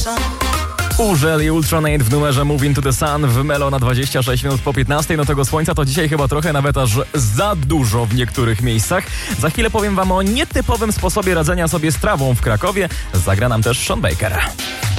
Urzel i Ultranate w numerze Moving to the Sun w Melo na 26 minut po 15. No tego słońca to dzisiaj chyba trochę nawet aż za dużo w niektórych miejscach. Za chwilę powiem wam o nietypowym sposobie radzenia sobie z trawą w Krakowie. Zagra nam też Sean Baker.